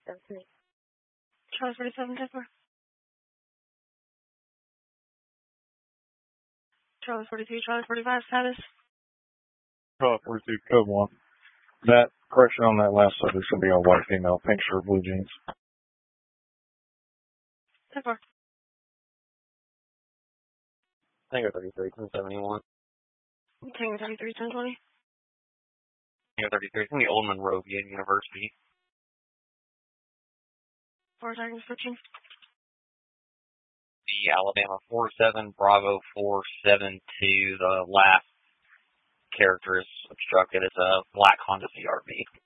That's me. Charlie 47, Denver. Charlie 43, Charlie 45, status. Charlie 42, code 1. That correction on that last subject should be a white female, pink shirt, blue jeans. Denver. Tango 33, 1071. Tango 33, 1020. Tango 33, it's in the Old Monrovia University. 4 seconds, 15. The Alabama 47, Bravo 472, the last character is obstructed. It's a black Honda CRV.